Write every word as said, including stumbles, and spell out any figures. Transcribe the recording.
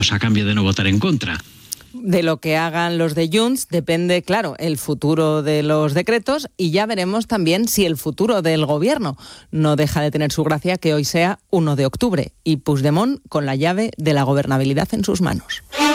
a cambio de no votar en contra. De lo que hagan los de Junts depende, claro, el futuro de los decretos y ya veremos también si el futuro del gobierno no deja de tener su gracia que hoy sea uno de octubre y Puigdemont con la llave de la gobernabilidad en sus manos.